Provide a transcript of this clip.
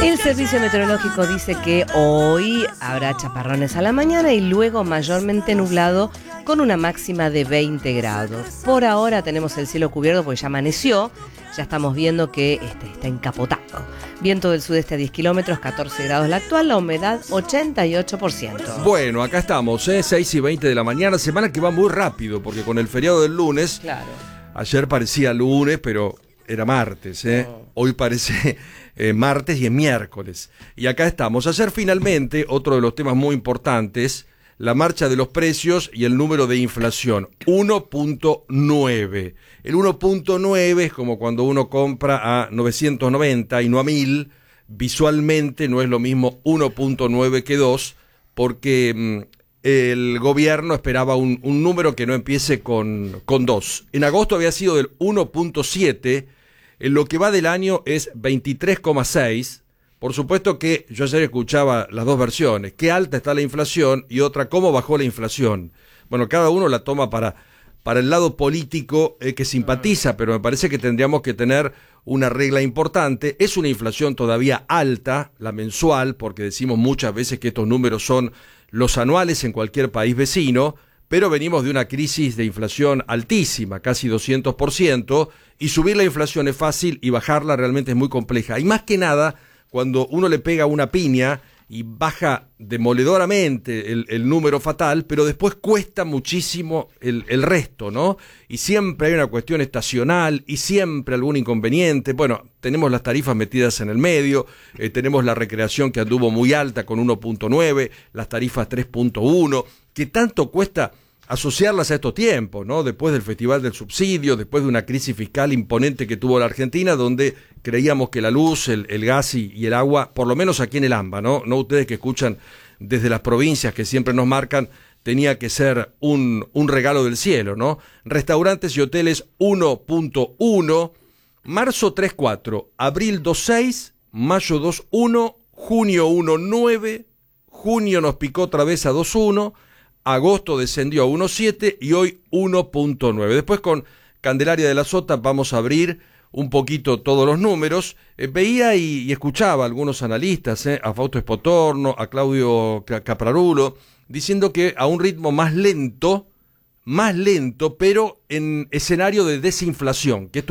El servicio meteorológico dice que hoy habrá chaparrones a la mañana y luego mayormente nublado con una máxima de 20 grados. Por ahora tenemos el cielo cubierto porque ya amaneció. Ya estamos viendo que está encapotado. Viento del sudeste a 10 kilómetros, 14 grados la actual, la humedad 88%. Bueno, acá estamos, 6 y 20 de la mañana, semana que va muy rápido, porque con el feriado del lunes, Claro. ayer parecía lunes, pero era martes, Hoy parece martes y es miércoles. Y acá estamos. Ayer finalmente, otro de los temas muy importantes, la marcha de los precios y el número de inflación, 1.9. El 1.9 es como cuando uno compra a 990 y no a 1000. Visualmente no es lo mismo 1.9 que 2, porque el gobierno esperaba un número que no empiece con 2. En agosto había sido del 1.7, en lo que va del año es 23,6. Por supuesto que yo ayer escuchaba las dos versiones, qué alta está la inflación y otra, cómo bajó la inflación. Bueno, cada uno la toma para el lado político que simpatiza, pero me parece que tendríamos que tener una regla importante. Es una inflación todavía alta, la mensual, porque decimos muchas veces que estos números son los anuales en cualquier país vecino, pero venimos de una crisis de inflación altísima, casi 200%, y subir la inflación es fácil y bajarla realmente es muy compleja. Y más que nada, cuando uno le pega una piña y baja demoledoramente el número fatal, pero después cuesta muchísimo el resto, ¿no? Y siempre hay una cuestión estacional y siempre algún inconveniente. Bueno, tenemos las tarifas metidas en el medio, tenemos la recreación que anduvo muy alta con 1.9, las tarifas 3.1, que tanto cuesta asociarlas a estos tiempos, ¿no? Después del Festival del Subsidio, después de una crisis fiscal imponente que tuvo la Argentina, donde creíamos que la luz, el gas y el agua, por lo menos aquí en el AMBA, ¿no? No ustedes que escuchan desde las provincias que siempre nos marcan, tenía que ser un regalo del cielo, ¿no? Restaurantes y hoteles 1.1, marzo 3.4, abril 2.6, mayo 2.1, junio 1.9, junio nos picó otra vez a 2.1, agosto descendió a 1.7 y hoy 1.9. Después con Candelaria de la Sota vamos a abrir un poquito todos los números. Veía y escuchaba a algunos analistas, a Fausto Espotorno, a Claudio Caprarulo, diciendo que a un ritmo más lento, pero en escenario de desinflación, que esto